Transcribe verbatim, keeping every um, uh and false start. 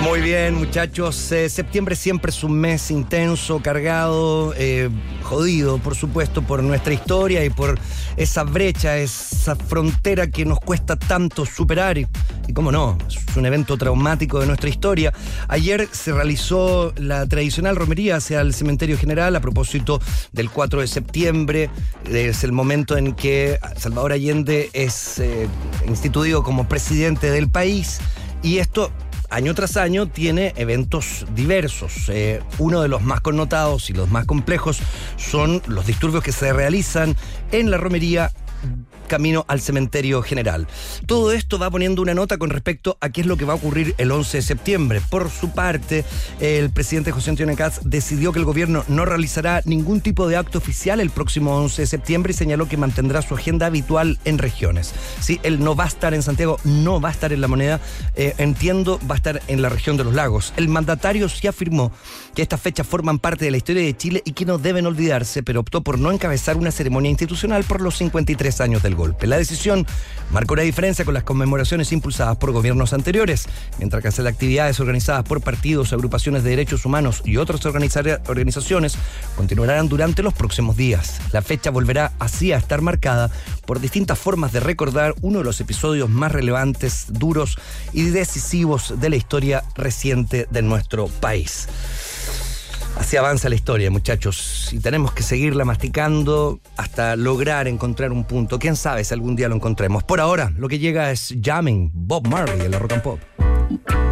Muy bien, muchachos. Eh, septiembre siempre es un mes intenso, cargado, eh, jodido, por supuesto, por nuestra historia y por esa brecha, esa frontera que nos cuesta tanto superar. Y, y cómo no, es un evento traumático de nuestra historia. Ayer se realizó la tradicional romería hacia el Cementerio General a propósito del cuatro de septiembre. Es el momento en que Salvador Allende es eh, instituido como presidente del país. Y esto, año tras año, tiene eventos diversos. Eh, uno de los más connotados y los más complejos son los disturbios que se realizan en la romería camino al Cementerio General. Todo esto va poniendo una nota con respecto a qué es lo que va a ocurrir el once de septiembre. Por su parte, el presidente José Antonio Kast decidió que el gobierno no realizará ningún tipo de acto oficial el próximo once de septiembre y señaló que mantendrá su agenda habitual en regiones. Sí, él no va a estar en Santiago, no va a estar en La Moneda, eh, entiendo, va a estar en la región de los lagos. El mandatario sí afirmó que estas fechas forman parte de la historia de Chile y que no deben olvidarse, pero optó por no encabezar una ceremonia institucional por los cincuenta y tres años del golpe. La decisión marcó una diferencia con las conmemoraciones impulsadas por gobiernos anteriores, mientras que las actividades organizadas por partidos, agrupaciones de derechos humanos y otras organizaciones continuarán durante los próximos días. La fecha volverá así a estar marcada por distintas formas de recordar uno de los episodios más relevantes, duros y decisivos de la historia reciente de nuestro país. Así avanza la historia, muchachos, y tenemos que seguirla masticando hasta lograr encontrar un punto. Quién sabe si algún día lo encontremos. Por ahora, lo que llega es Jamming, Bob Marley en la Rock and Pop.